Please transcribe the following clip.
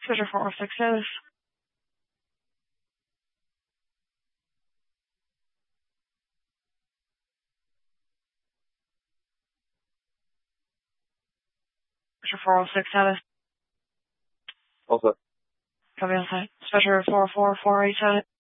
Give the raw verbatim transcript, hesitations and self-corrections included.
Special four oh six out. Special four oh six out. Also. Copy on site. Special four four four eight out.